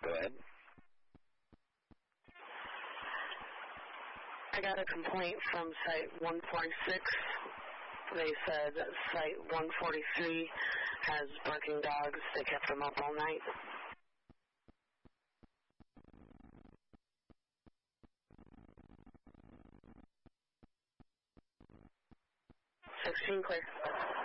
Go ahead. I got a complaint from Site 146. They said Site 143 has barking dogs. They kept them up all night. 16 clear.